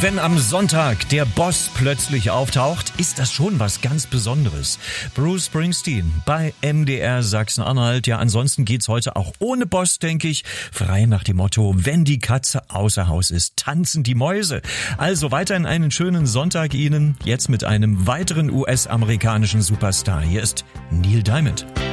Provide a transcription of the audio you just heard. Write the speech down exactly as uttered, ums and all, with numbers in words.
Wenn am Sonntag der Boss plötzlich auftaucht, ist das schon was ganz Besonderes. Bruce Springsteen bei M D R Sachsen-Anhalt. Ja, ansonsten geht's heute auch ohne Boss, denke ich. Frei nach dem Motto, wenn die Katze außer Haus ist, tanzen die Mäuse. Also weiterhin einen schönen Sonntag Ihnen. Jetzt mit einem weiteren U S-amerikanischen Superstar. Hier ist Neil Diamond.